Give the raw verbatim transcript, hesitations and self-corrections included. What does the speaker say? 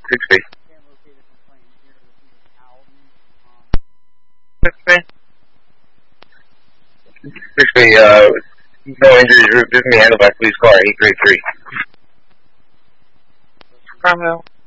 six B. six B? six B, uh, no injuries, just be handled by police car eight three three. Cromwell.